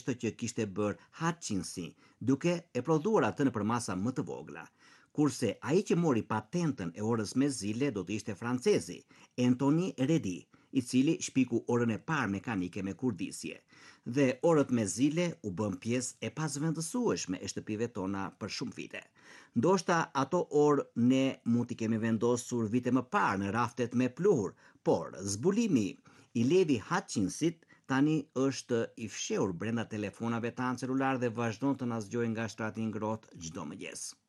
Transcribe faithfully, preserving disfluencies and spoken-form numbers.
çdo që kishte bërë Hutchinsi, duke e prodhuar atë nëpër masa më të vogla. Kurse ai që mori patentën e orës mezile do të ishte francezi, Anthony Redi, i cili shpiku orën e parë mekanike me kurdisje. Dhe orët mezile u bën pjesë e pasvendësueshme e shtëpive tona për shumë vite. Ndoshta ato orë ne mund t'i kemi vendosur vite më parë në raftet me pluhur, por zbulimi i Levi Hutchinsit tani është i fshehur brenda telefonave tanë celular dhe vazhdon të na zgjojë nga shtrati i ngrohtë çdo mëngjes.